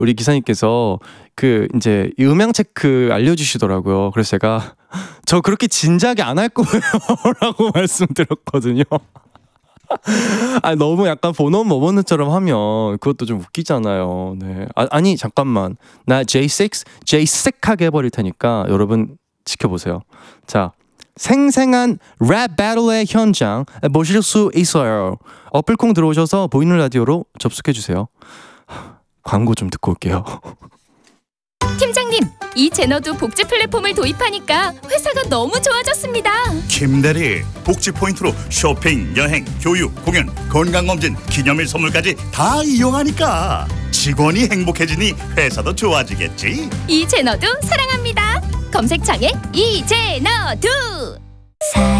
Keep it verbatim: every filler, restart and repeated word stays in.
우리 기사님께서 그 이제 이 음향 체크 알려주시더라고요. 그래서 제가 저 그렇게 진지하게 안 할 거예요라고 말씀드렸거든요. 아 너무 약간 본원 머버는처럼 하면 그것도 좀 웃기잖아요. 네. 아, 아니 잠깐만 나 제이 식스 제이 식스하게 해버릴 테니까 여러분 지켜보세요. 자 생생한 랩 배틀의 현장 보실 수 있어요. 어플콩 들어오셔서 보이는 라디오로 접속해주세요. 광고 좀 듣고 올게요. 팀장님, 이 제너도 복지 플랫폼을 도입하니까 회사가 너무 좋아졌습니다. 김대리, 복지 포인트로 쇼핑, 여행, 교육, 공연, 건강검진, 기념일 선물까지 다 이용하니까 직원이 행복해지니 회사도 좋아지겠지. 이 제너도 사랑합니다. 검색창에 이 제너도.